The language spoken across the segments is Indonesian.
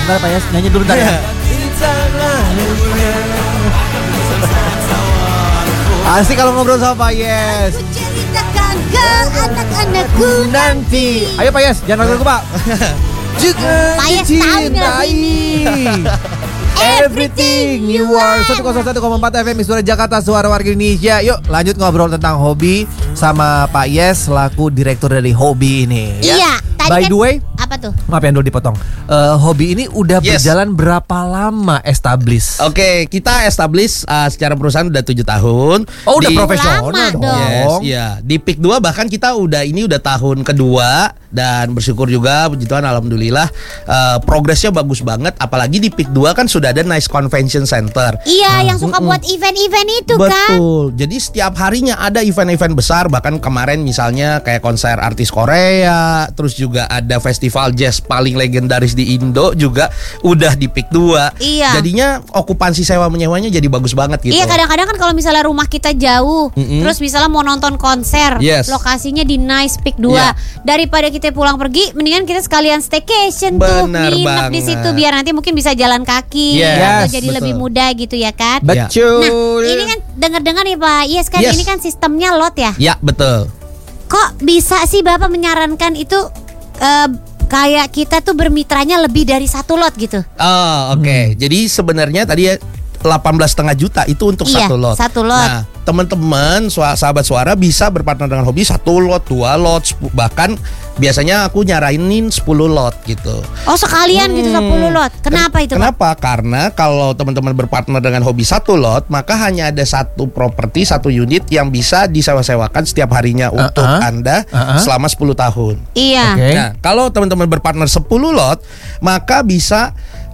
Bentar Pak Yes, nyanyi dulu bentar ya. Asik kalau ngobrol sama Pak Yes. Ceritakan ke anak-anakku nanti. Ayo Pak Yes, jangan ragu Pak. Juga Pak Yes tahu ini lagu ini. Everything You Are 101,4 FM Suara Jakarta, Suara Warga Indonesia. Yuk lanjut ngobrol tentang hobi sama Pak Yes selaku direktur dari hobi ini. Iya. By the way, apa tuh? maaf yang dulu dipotong. Hobi ini udah berjalan berapa lama establish? Oke, kita establish secara perusahaan udah 7 tahun. Oh, udah Di- profesional Lama dong. dong. Yes, iya. Di Peak 2 bahkan kita udah tahun kedua dan bersyukur juga puji Tuhan alhamdulillah progresnya bagus banget, apalagi di Peak 2 kan sudah ada Nice Convention Center. Iya, yang suka buat event-event itu kan. Betul. Jadi setiap harinya ada event-event besar, bahkan kemarin misalnya kayak konser artis Korea, terus juga ada festival jazz paling legendaris di Indo juga udah di Peak 2. Iya. Jadinya okupansi sewa menyewanya jadi bagus banget gitu. Iya, kadang-kadang kan kalau misalnya rumah kita jauh, terus misalnya mau nonton konser, Yes. lokasinya di Nice Peak 2. Iya. Daripada kita pulang pergi, mendingan kita sekalian staycation tuh, Bener nginep di banget. situ biar nanti mungkin bisa jalan kaki Yes, atau jadi betul. lebih mudah gitu ya kan. Betul. Nah, ini kan dengar-dengar nih Pak Yes kan, Yes. ini kan sistemnya lot ya. Ya, betul. Kok bisa sih Bapak menyarankan itu kayak kita tuh bermitranya lebih dari satu lot gitu? Oh, oke. Jadi sebenarnya tadi 18,5 juta itu untuk Iya, satu lot. satu lot. Nah, teman-teman sahabat suara bisa berpartner dengan hobi 1 lot, 2 lot, bahkan biasanya aku nyaranin 10 lot gitu. Oh, sekalian gitu 10 lot. Kenapa itu, Pak? Kenapa? Karena kalau teman-teman berpartner dengan hobi 1 lot, maka hanya ada 1 properti, 1 unit yang bisa disewa-sewakan setiap harinya untuk Anda selama 10 tahun. Iya. Oke. Nah, kalau teman-teman berpartner 10 lot, maka bisa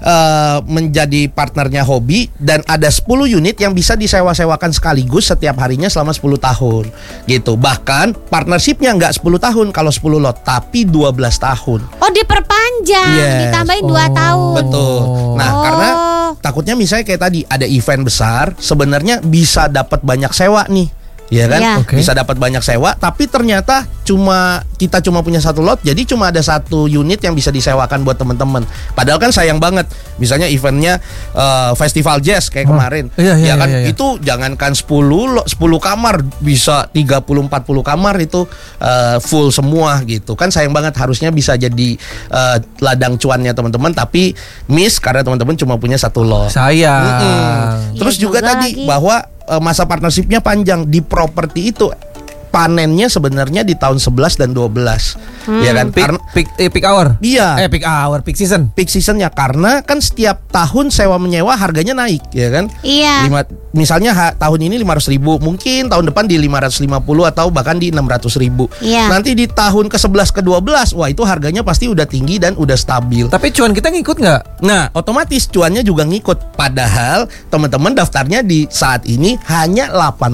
menjadi partnernya hobi dan ada 10 unit yang bisa disewa-sewakan sekaligus setiap harinya selama 10 tahun gitu. Bahkan partnershipnya nggak 10 tahun kalau 10 lot, tapi 12 tahun. Oh, diperpanjang, Yes. ditambahin 2 tahun. Betul. Nah, Oh. karena takutnya misalnya kayak tadi ada event besar, sebenarnya bisa dapat banyak sewa nih. Ya kan, Iya. Oke. bisa dapat banyak sewa, tapi ternyata kita cuma punya 1 lot, jadi cuma ada 1 unit yang bisa disewakan buat teman-teman. Padahal kan sayang banget, misalnya eventnya festival jazz kayak kemarin, Iya, ya kan, iya. itu jangankan 10 kamar, bisa 30-40 kamar itu full semua gitu. Kan sayang banget, harusnya bisa jadi ladang cuannya teman-teman, tapi miss karena teman-teman cuma punya 1 lot. Sayang. Terus Iya juga juga tadi lagi. bahwa masa partnershipnya panjang di properti itu, panennya sebenarnya di tahun 11 dan 12. Ya kan? Karena Peak hour. iya, Peak hour, peak season. peak seasonnya, karena kan setiap tahun sewa menyewa harganya naik, ya kan? Iya. Misalnya tahun ini 500.000, mungkin tahun depan di 550 atau bahkan di 600.000. Iya. Nanti di tahun ke-11 ke-12, wah itu harganya pasti udah tinggi dan udah stabil. Tapi cuan kita ngikut nggak? Nah, otomatis cuannya juga ngikut. Padahal teman-teman daftarnya di saat ini hanya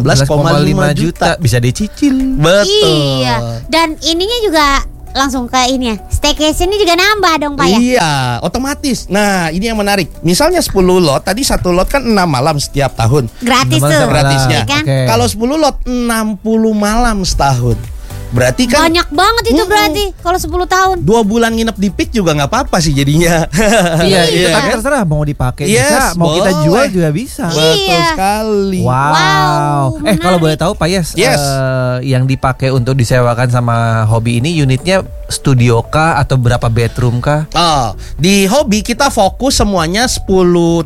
18,5 juta. Bisa dicicil. Betul. Iya. Dan ininya juga langsung ke ini ya. Staycation-nya juga nambah dong, Pak ya. Iya, otomatis. Nah, ini yang menarik. Misalnya 10 lot, tadi 1 lot kan 6 malam setiap tahun. Gratis Nambah tuh. sama Gratisnya. Iya kan? Oke. Kalau 10 lot 60 malam setahun. Berarti kan Banyak banget itu berarti kalau 10 tahun. 2 bulan nginep di Peak juga nggak apa-apa sih jadinya. Iya, itu Iya. tapi terserah mau dipakai Yes, bisa, mau kita boleh. jual juga bisa. Betul Iya. sekali. Wow, Kalau menarik. boleh tahu Pak Yes, Yes. yang dipakai untuk disewakan sama hobi ini unitnya studio kah atau berapa bedroom kah? Oh, di hobi kita fokus semuanya 10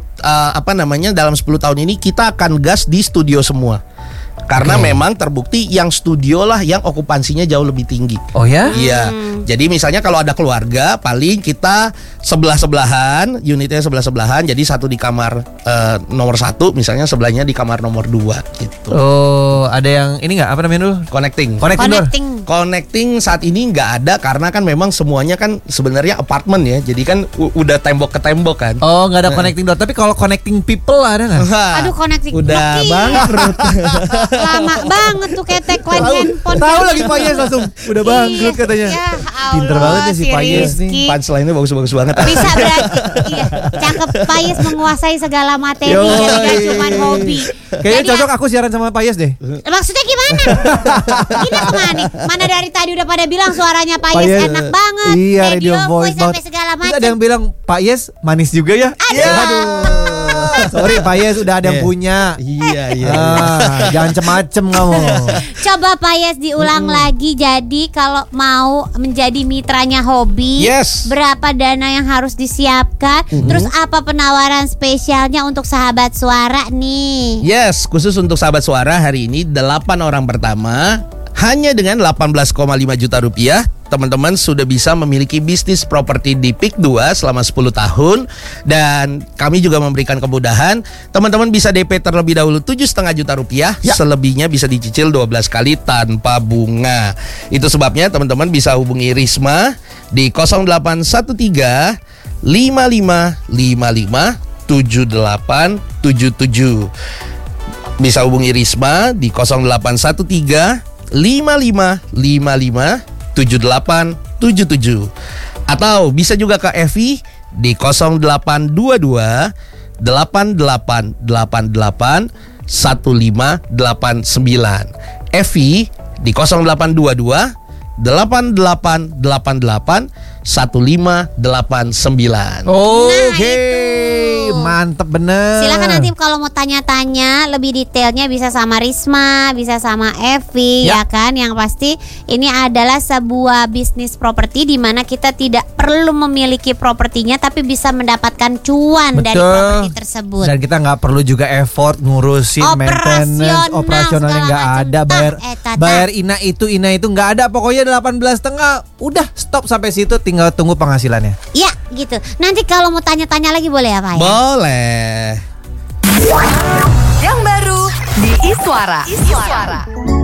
dalam 10 tahun ini kita akan gas di studio semua. Karena memang terbukti yang studio lah yang okupansinya jauh lebih tinggi. Oh ya? Iya. Jadi misalnya kalau ada keluarga, paling kita sebelah-sebelahan, unitnya sebelah-sebelahan. Jadi satu di kamar nomor 1, misalnya sebelahnya di kamar nomor 2 gitu. Oh, ada yang ini nggak apa namanya dulu? Connecting. Connecting. Connecting saat ini nggak ada karena kan memang semuanya kan sebenarnya apartemen ya. Jadi kan udah tembok ke tembok kan. Oh, nggak ada connecting door. Tapi kalau connecting people ada nggak? Wah, Aduh, connecting. udah Nokia. bangkrut. Lama banget tuh kayak tagline handphone. Tahu lagi Pak Yes langsung udah bangkrut Iya. katanya. Ya Allah, Pinter banget nih si Pak Yes nih. Rizky. Punchline-nya bagus-bagus banget. Bisa berarti. Iya, cakep. Pak Yes menguasai segala materi, Yoi. jadi gak cuma hobi. Kayaknya Jadi, cocok aku siaran sama Pak Yes deh. maksudnya gimana? mana? Ini kemana nih? Mana dari tadi udah pada bilang suaranya Pak Pak Yes Yes, enak banget. iya, radio voice sampai banget. segala Terus macam. ada yang bilang Pak Yes manis juga ya. Aduh. Sorry Pak Yes udah ada yang Iya. punya. Iya. Jangan macem-macem kamu. Coba Pak Yes diulang lagi. Jadi kalau mau menjadi mitranya Hobi, Yes. berapa dana yang harus disiapkan? Terus apa penawaran spesialnya untuk sahabat suara nih? Yes, khusus untuk sahabat suara hari ini 8 orang pertama hanya dengan 18,5 juta rupiah. Teman-teman sudah bisa memiliki bisnis properti di PIK 2 selama 10 tahun. Dan kami juga memberikan kemudahan. Teman-teman bisa DP terlebih dahulu 7,5 juta rupiah. Ya. Selebihnya bisa dicicil 12 kali tanpa bunga. Itu sebabnya teman-teman bisa hubungi Risma di 0813 5555 7877. Bisa hubungi Risma di 0813 5555 7877. Atau bisa juga ke Evi di 0822 8888 1589. Evi di 0822 8888 1589. Oke, mantep bener. Silakan nanti kalau mau tanya-tanya lebih detailnya bisa sama Risma, bisa sama Evi ya kan. Yang pasti ini adalah sebuah bisnis properti di mana kita tidak perlu memiliki propertinya tapi bisa mendapatkan cuan dari properti tersebut. Dan kita nggak perlu juga effort ngurusin maintenance, operasionalnya nggak ada, bayar ina itu nggak ada. Pokoknya 18,5 udah stop sampai situ, tinggal tunggu penghasilannya. Ya gitu. Nanti kalau mau tanya-tanya lagi boleh ya Pak ya? Boleh. Yang baru di Iswara.